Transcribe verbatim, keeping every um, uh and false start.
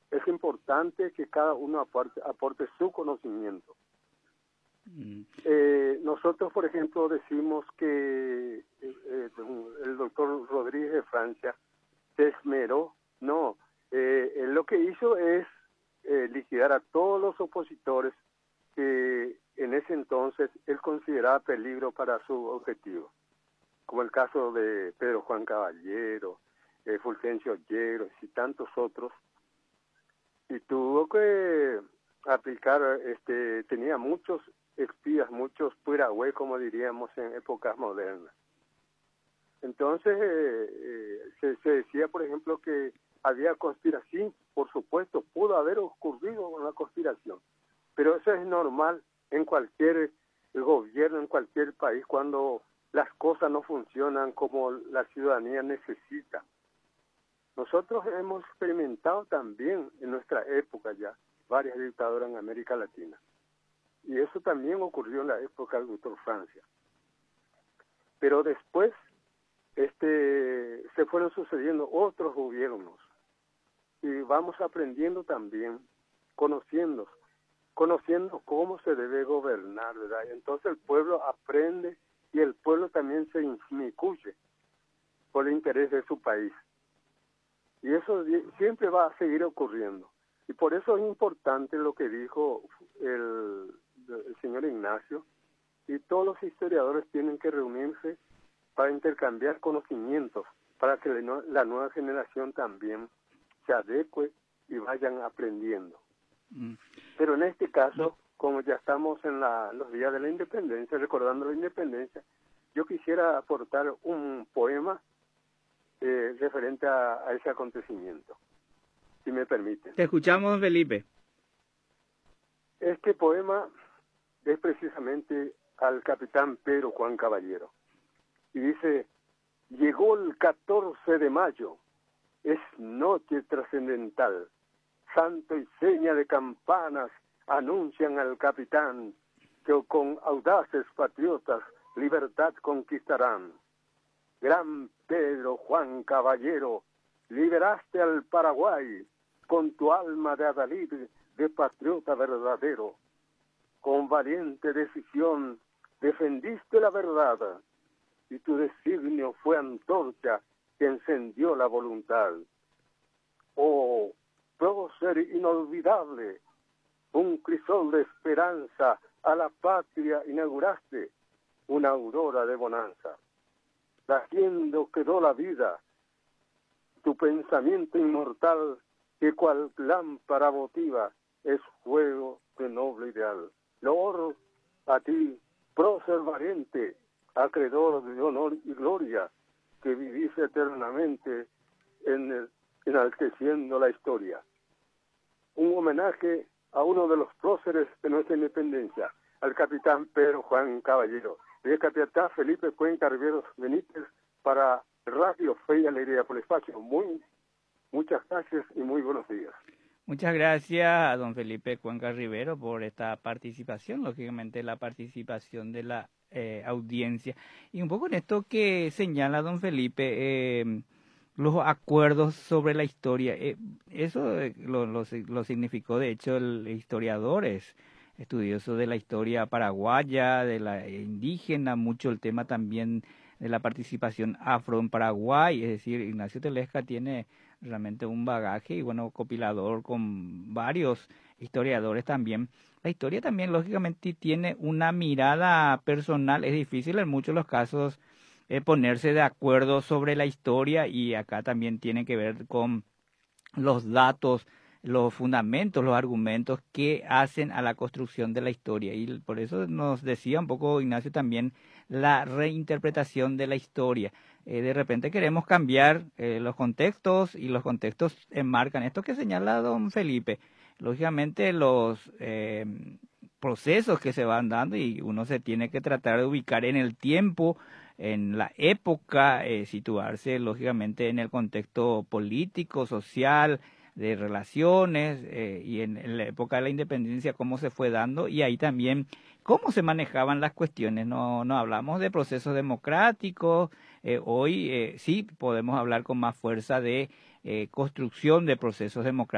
es importante que cada uno aporte, aporte su conocimiento. Mm. Eh, nosotros, por ejemplo, decimos que eh, eh, el doctor Rodríguez de Francia se esmeró, no, eh, él lo que hizo es eh, liquidar a todos los opositores que en ese entonces él consideraba peligro para su objetivo, como el caso de Pedro Juan Caballero, eh, Fulgencio Yegros y tantos otros, y tuvo que aplicar, este, tenía muchos espías, muchos puragüey, como diríamos en épocas modernas. Entonces, eh, eh, se, se decía, por ejemplo, que había conspiración, por supuesto, pudo haber ocurrido una conspiración, pero eso es normal en cualquier gobierno, en cualquier país, cuando las cosas no funcionan como la ciudadanía necesita. Nosotros hemos experimentado también en nuestra época ya varias dictaduras en América Latina. Y eso también ocurrió en la época del doctor Francia. Pero después este, se fueron sucediendo otros gobiernos. Y vamos aprendiendo también, conociendo, conociendo cómo se debe gobernar, ¿verdad? Y entonces el pueblo aprende y el pueblo también se inmiscuye por el interés de su país. Y eso siempre va a seguir ocurriendo. Y por eso es importante lo que dijo el, el señor Ignacio, y todos los historiadores tienen que reunirse para intercambiar conocimientos, para que la, la nueva generación también se adecue y vayan aprendiendo. Mm. Pero en este caso, como ya estamos en la, los días de la independencia, recordando la independencia, yo quisiera aportar un poema eh, referente a, a ese acontecimiento, si me permiten. Te escuchamos, don Felipe. Este poema es precisamente al capitán Pedro Juan Caballero. Y dice: llegó el catorce de mayo, es noche trascendental, santo y seña de campanas anuncian al capitán que con audaces patriotas libertad conquistarán. Gran Pedro Juan Caballero, liberaste al Paraguay con tu alma de adalid de patriota verdadero. Con valiente decisión defendiste la verdad y tu designio fue antorcha que encendió la voluntad. Oh, prócer inolvidable, un crisol de esperanza a la patria inauguraste, una aurora de bonanza. Latiendo quedó la vida, tu pensamiento inmortal, que cual lámpara votiva es fuego de noble ideal. Loor a ti, prócer valiente, acreedor de honor y gloria, que vivís eternamente en el, enalteciendo la historia. Un homenaje a uno de los próceres de nuestra independencia, al capitán Pedro Juan Caballero, y el capitán Felipe Cuenca Riveros Benítez, para Radio Fe y Alegría por el espacio. Muy, muchas gracias y muy buenos días. Muchas gracias a don Felipe Cuenca Rivero por esta participación, lógicamente la participación de la eh, audiencia. Y un poco en esto que señala don Felipe, eh, los acuerdos sobre la historia, eh, eso eh, lo, lo, lo significó de hecho el historiador, es estudioso de la historia paraguaya, de la indígena, mucho el tema también de la participación afro en Paraguay, es decir, Ignacio Telesca tiene realmente un bagaje y bueno, copilador con varios historiadores también. La historia también lógicamente tiene una mirada personal, es difícil en muchos de los casos eh, ponerse de acuerdo sobre la historia y acá también tiene que ver con los datos, los fundamentos, los argumentos que hacen a la construcción de la historia. Y por eso nos decía un poco Ignacio también la reinterpretación de la historia. Eh, de repente queremos cambiar eh, los contextos y los contextos enmarcan esto que señala don Felipe. Lógicamente los eh, procesos que se van dando y uno se tiene que tratar de ubicar en el tiempo, en la época, eh, situarse lógicamente en el contexto político, social, de relaciones eh, y en, en la época de la independencia cómo se fue dando y ahí también cómo se manejaban las cuestiones. No, no hablamos de procesos democráticos, eh, hoy eh, sí podemos hablar con más fuerza de eh, construcción de procesos democráticos.